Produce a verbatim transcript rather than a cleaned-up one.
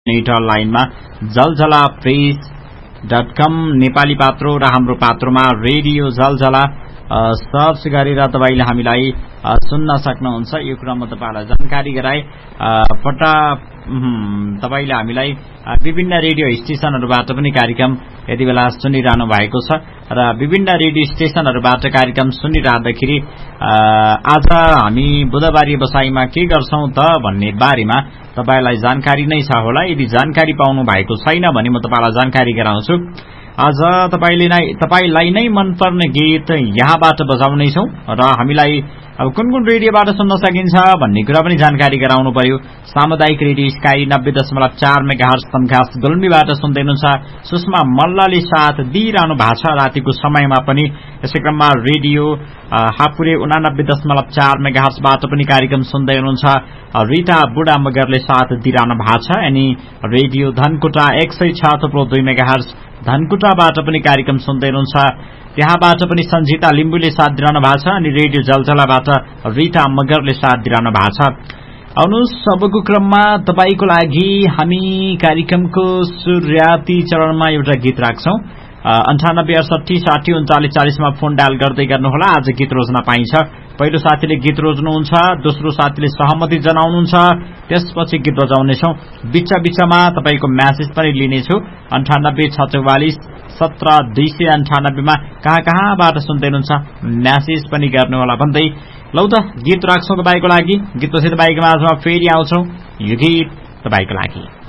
Natal लाइनमा जलजला press dot कम नेपाली पात्रो र हाम्रो पात्रोमा रेडियो जलजला सर्च गरेर तपाईले हामीलाई सुन्न सक्नुहुन्छ। यो कुरा म तपाईलाई जानकारी गराए। पटा तपाईले हामीलाई विभिन्न रेडियो स्टेशनहरुबाट पनि कार्यक्रम यति बेला सुनिरहनु भएको छ र विभिन्न रेडियो स्टेशनहरुबाट कार्यक्रम सुनिरहँदाखेरि आज हामी बुधबारी बसाइमा के गर्छौं त भन्ने बारेमा तपाईलाई जानकारी नै छ होला। यदि जानकारी पाउनु भएको छैन भने म तपाईलाई जानकारी गराउँछु। आज तपाईले नै तपाईलाई नै मनपर्ने गीत यहाँबाट बजाउने छौं र हामीलाई अब कुन कुन रेडियोबाट सुन्न सकिन्छ भन्ने कुरा पनि जानकारी गराउनु पर्यो। सामुदायिक रेडियो स्काई नब्बे दशमलव चार मेगाहर्ज तम्घास गुल्मीबाट सुन्दै हुनुहुन्छ। सुषमा मल्लले साथ दिइरहनु भएको छ रातिको समयमा पनि। यसै क्रममा रेडियो हापुरे उनानब्बे दशमलव चार मेगाहर्जबाट पनि कार्यक्रम सुन्दै हुनुहुन्छ। रिता बुढा मगरले साथ दिइरहनु भएको छ। अनि रेडियो धनकुटा एक सय छ थुप्रो दुई मेगाहर्ज धनकुटाबाट पनि कार्यक्रम सुन्दै हुनुहुन्छ। त्यहाँबाट पनि सञ्जिता लिम्बुले साथ दिइरहनु भएको छ। अनि रेडियो जलजलाबाट रिता मगरले साथ दिइरहनु भएको छ। आउनुहोस् सबको क्रममा तपाईको लागि हामी कार्यक्रमको सुरुवाती चरणमा एउटा गीत राख्छौं। अन्ठानब्बे अडसठी साठी उन्चालिस चालिसमा फोन डायल गर्दै गर्नुहोला। आज गीत रोज्न पाइन्छ। पहिलो साथीले गीत रोज्नुहुन्छ, दोस्रो साथीले सहमति जनाउनुहुन्छ, त्यसपछि गीत बजाउनेछौं। बिच बिचमा तपाईको म्यासेज पनि लिनेछु। अन्ठानब्बे छ चौवालिस सत्र दुई सय अन्ठानब्बेमा कहाँ कहाँबाट सुन्दै हुनुहुन्छ म्यासेज पनि गर्नुहोला भन्दै लौ त गीत राख्छौं तपाईको लागि। गीतपछि तपाईको माझमा फेरि आउँछौं। यो गीत तपाईको लागि।